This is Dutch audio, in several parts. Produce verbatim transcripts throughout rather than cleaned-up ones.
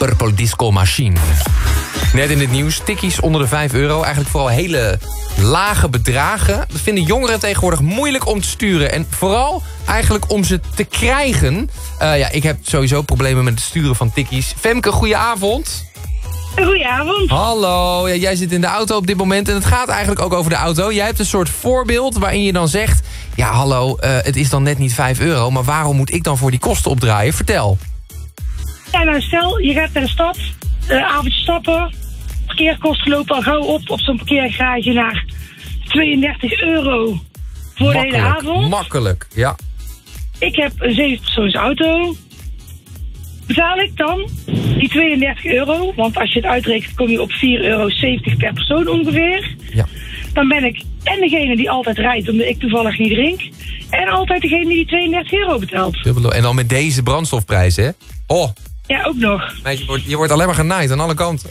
Purple Disco Machine. Net in het nieuws, tikkies onder de vijf euro. Eigenlijk vooral hele lage bedragen. Dat vinden jongeren tegenwoordig moeilijk om te sturen. En vooral eigenlijk om ze te krijgen. Uh, ja, ik heb sowieso problemen met het sturen van tikkies. Femke, goedenavond. Goedenavond. Hallo, ja, jij zit in de auto op dit moment en het gaat eigenlijk ook over de auto. Jij hebt een soort voorbeeld waarin je dan zegt... ja, hallo, uh, het is dan net niet vijf euro... maar waarom moet ik dan voor die kosten opdraaien? Vertel. Ja, nou stel, je gaat naar de stad, uh, avondje stappen... parkeerkosten lopen al gauw op op zo'n parkeergarage naar tweeëndertig euro voor makkelijk, de hele avond. Makkelijk, ja. Ik heb een zevenpersoons auto. Betaal ik dan die tweeëndertig euro, want als je het uitrekent kom je op vier euro zeventig per persoon ongeveer. Ja. Dan ben ik en degene die altijd rijdt, omdat ik toevallig niet drink, en altijd degene die die tweeëndertig euro betaalt. En dan met deze brandstofprijzen, hè? Oh. Ja, ook nog. Nee, je, wordt, je wordt alleen maar genaaid aan alle kanten.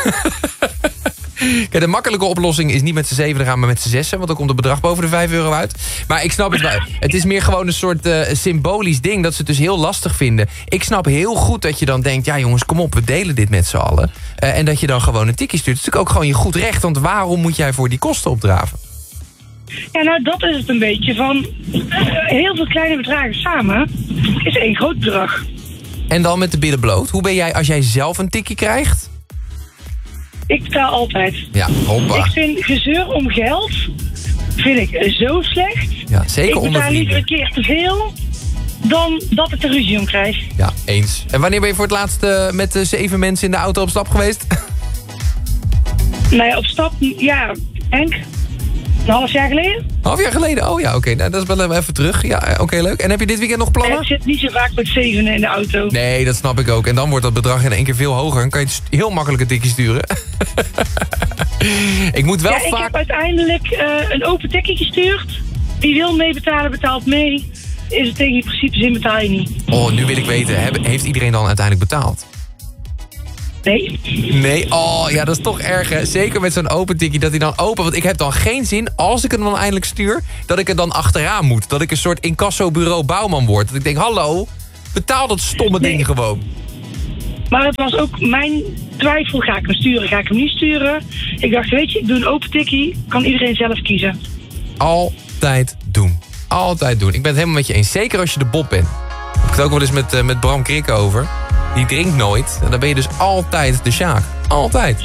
Kijk, de makkelijke oplossing is niet met z'n zeven te gaan, maar met z'n zessen. Want dan komt het bedrag boven de vijf euro uit. Maar ik snap het wel. Het is meer gewoon een soort uh, symbolisch ding dat ze het dus heel lastig vinden. Ik snap heel goed dat je dan denkt, ja jongens, kom op, we delen dit met z'n allen. Uh, en dat je dan gewoon een tikkie stuurt. Het is natuurlijk ook gewoon je goed recht. Want waarom moet jij voor die kosten opdraven? Ja, nou dat is het een beetje van uh, heel veel kleine bedragen samen is één groot bedrag. En dan met de billen bloot. Hoe ben jij als jij zelf een tikkie krijgt? Ik betaal altijd. Ja, hoppa. Ik vind gezeur om geld vind ik zo slecht. Ja, zeker onder ik betaal vrienden. liever een keer te veel dan dat ik er ruzie om krijg. Ja, eens. En wanneer ben je voor het laatst uh, met de zeven mensen in de auto op stap geweest? Nou ja, op stap, ja, Henk. Een half jaar geleden. Een half jaar geleden? Oh ja, oké. Okay. Nou, dat is wel even terug. Ja, oké, okay, leuk. En heb je dit weekend nog plannen? Ik zit niet zo vaak met zeven in de auto. Nee, dat snap ik ook. En dan wordt dat bedrag in één keer veel hoger. Dan kan je het heel makkelijk een tikkie sturen. Ik moet wel ja, vaak... ik heb uiteindelijk uh, een open tikkie gestuurd. Wie wil meebetalen, betaalt mee. Is het tegen die principes in, betaal je niet. Oh, nu wil ik weten. Heeft iedereen dan uiteindelijk betaald? Nee. Nee? Oh, ja, dat is toch erg, hè? Zeker met zo'n open tikkie, dat hij dan open... Want ik heb dan geen zin, als ik hem dan eindelijk stuur... dat ik er dan achteraan moet. Dat ik een soort incassobureau bouwman word. Dat ik denk, hallo, betaal dat stomme nee. ding gewoon. Maar het was ook mijn twijfel. Ga ik hem sturen, ga ik hem niet sturen? Ik dacht, weet je, ik doe een open tikkie. Kan iedereen zelf kiezen. Altijd doen. Altijd doen. Ik ben het helemaal met je eens. Zeker als je de Bob bent. Ik heb het ook wel eens met, uh, met Bram Krikke over... Die drinkt nooit. En dan ben je dus altijd de Sjaak. Altijd.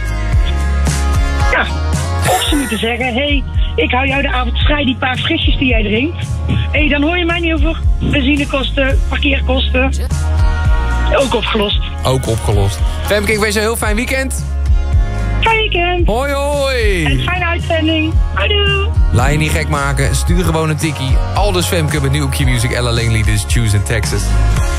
Ja. Of ze moeten zeggen... Hé, hey, ik hou jou de avond vrij die paar frisjes die jij drinkt. Hé, hey, dan hoor je mij niet over benzinekosten, parkeerkosten. Ook opgelost. Ook opgelost. Femke, ik wens je een heel fijn weekend. Fijn weekend. Hoi, hoi. En fijne uitzending. Houdoe. Laat je niet gek maken. Stuur gewoon een tikkie. Aldus Femke met nu op Q-Music. Ella Langley, dit is Choose in Texas.